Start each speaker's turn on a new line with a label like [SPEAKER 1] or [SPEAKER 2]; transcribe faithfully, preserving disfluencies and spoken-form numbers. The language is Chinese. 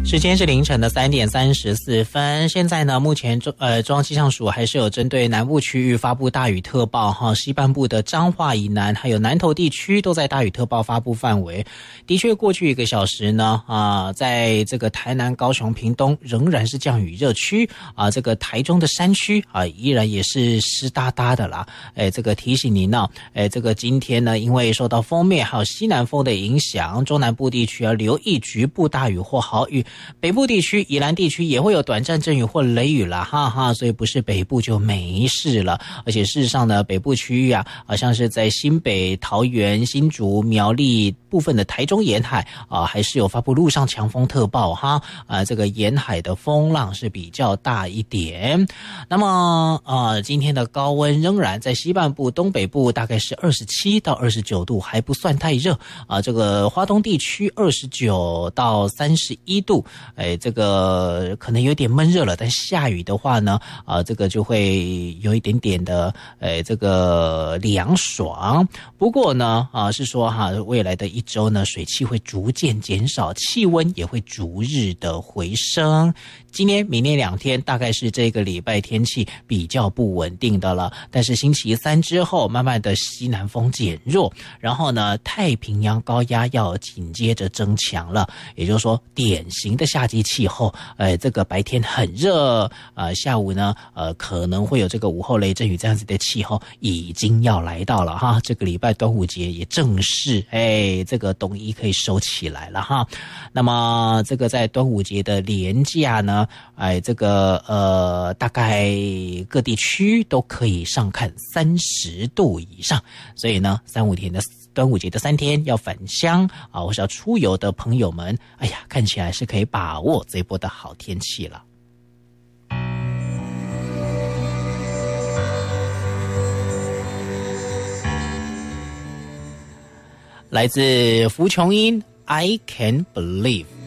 [SPEAKER 1] 时间是凌晨的三点三十四分。现在呢，目前中呃中央气象署还是有针对南部区域发布大雨特报哈，西半部的彰化以南还有南投地区都在大雨特报发布范围。的确，过去一个小时呢啊，在这个台南、高雄、屏东仍然是降雨热区啊，这个台中的山区啊依然也是湿哒哒的啦。哎，这个提醒您呢，哎，这个今天呢，因为受到锋面还有西南风的影响，中南部地区要留意局部大雨或豪雨。北部地区、宜兰地区也会有短暂阵雨或雷雨啦，哈哈，所以不是北部就没事了。而且事实上呢，北部区域啊，好像是在新北、桃园、新竹、苗栗部分的台中沿海啊，还是有发布陆上强风特报哈啊，这个沿海的风浪是比较大一点。那么啊，今天的高温仍然在西半部、东北部大概是二十七到二十九度，还不算太热啊。这个花东地区二十九到三十一度。哎，这个可能有点闷热了，但下雨的话呢，啊，这个就会有一点点的，哎，这个凉爽。不过呢，啊，是说哈，未来的一周呢，水汽会逐渐减少，气温也会逐日的回升。今天、明天两天大概是这个礼拜天气比较不稳定的了，但是星期三之后，慢慢的西南风减弱，然后呢，太平洋高压要紧接着增强了，也就是说，典型的夏季气候，呃，这个白天很热，呃，下午呢，呃，可能会有这个午后雷阵雨这样子的气候已经要来到了哈。这个礼拜端午节也正式，哎，这个冬衣可以收起来了哈。那么这个在端午节的连假呢，哎，这个呃，大概各地区都可以上看三十度以上，所以呢，三五天的端午节的三天要返乡啊，或是要出游的朋友们，哎呀，看起来是可以把握这一波的好天气了。来自福琼英 I Can Believe。